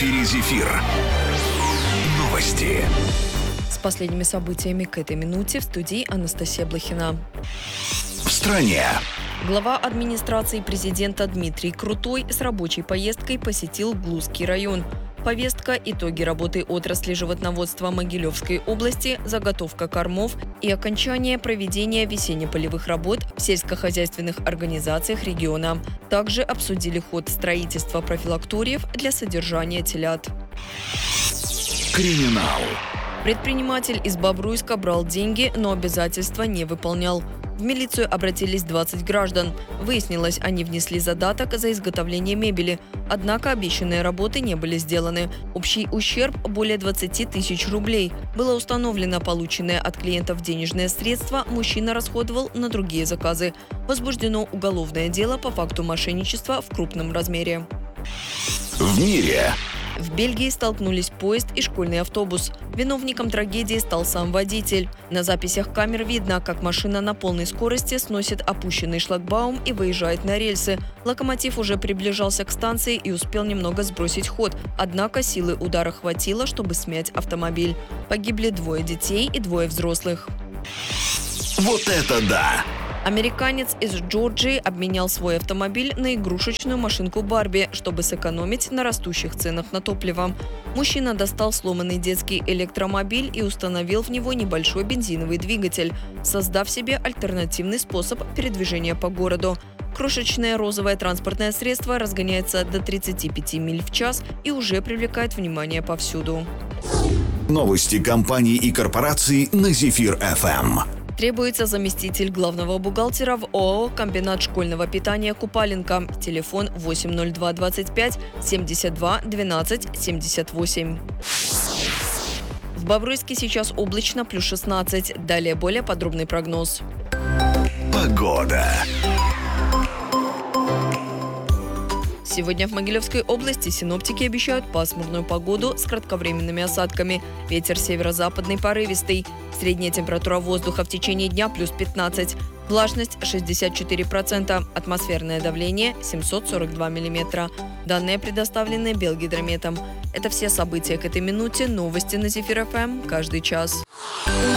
эфире «Зефир». Новости. С последними событиями к этой минуте в студии Анастасия Блохина. В стране. Глава администрации президента Дмитрий Крутой с рабочей поездкой посетил Глузский район. Повестка – итоги работы отрасли животноводства Могилевской области, заготовка кормов и окончание проведения весенне-полевых работ в сельскохозяйственных организациях региона. Также обсудили ход строительства профилакториев для содержания телят. Криминал. Предприниматель из Бобруйска брал деньги, но обязательства не выполнял. В милицию обратились 20 граждан. Выяснилось, они внесли задаток за изготовление мебели. Однако обещанные работы не были сделаны. Общий ущерб – более 20 тысяч рублей. Было установлено, полученные от клиентов денежные средства мужчина расходовал на другие заказы. Возбуждено уголовное дело по факту мошенничества в крупном размере. В мире. В Бельгии столкнулись поезд и школьный автобус. Виновником трагедии стал сам водитель. На записях камер видно, как машина на полной скорости сносит опущенный шлагбаум и выезжает на рельсы. Локомотив уже приближался к станции и успел немного сбросить ход. Однако силы удара хватило, чтобы смять автомобиль. Погибли 2 детей и 2 взрослых. Вот это да! Американец из Джорджии обменял свой автомобиль на игрушечную машинку Барби, чтобы сэкономить на растущих ценах на топливо. Мужчина достал сломанный детский электромобиль и установил в него небольшой бензиновый двигатель, создав себе альтернативный способ передвижения по городу. Крошечное розовое транспортное средство разгоняется до 35 миль в час и уже привлекает внимание повсюду. Новости компаний и корпораций на «Зефир-ФМ». Требуется заместитель главного бухгалтера в ОАО «Комбинат школьного питания Купаленко». Телефон 802 25 72 12 78. В Бобруйске сейчас облачно, плюс 16. Далее более подробный прогноз. Погода. Сегодня в Могилевской области синоптики обещают пасмурную погоду с кратковременными осадками. Ветер северо-западный порывистый. Средняя температура воздуха в течение дня плюс 15. Влажность 64%. Атмосферное давление 742 миллиметра. Данные предоставлены Белгидрометом. Это все события к этой минуте. Новости на «Зефир-ФМ» каждый час.